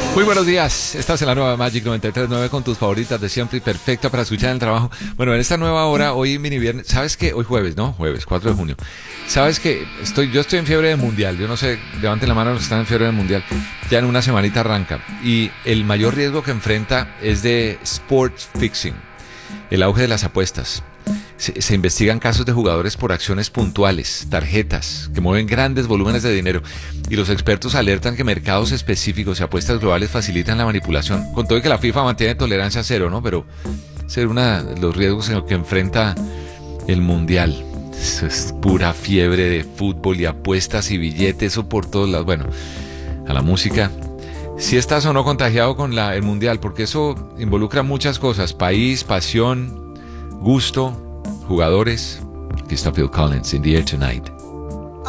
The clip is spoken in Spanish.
Muy buenos días, estás en la nueva Magic 93.9 con tus favoritas de siempre y perfecta para escuchar en el trabajo. Bueno, en esta nueva hora, hoy mini viernes, ¿sabes qué? Hoy jueves, ¿no? Jueves, 4 de junio. ¿Sabes qué? Yo estoy en fiebre de mundial, yo no sé, levanten la mano los que están en fiebre de mundial. Ya en una semanita arranca. Y el mayor riesgo que enfrenta es de sports fixing, el auge de las apuestas. Se investigan casos de jugadores por acciones puntuales, tarjetas, que mueven grandes volúmenes de dinero. Y los expertos alertan que mercados específicos y apuestas globales facilitan la manipulación. Con todo y que la FIFA mantiene tolerancia cero, ¿no? Pero ese es uno de los riesgos en los que enfrenta el Mundial. Eso es pura fiebre de fútbol y apuestas y billetes, eso por todos lados. Bueno, a la música. Si estás o no contagiado con el Mundial, porque eso involucra muchas cosas. País, pasión, gusto, jugadores. Aquí está Phil Collins, In the Air Tonight.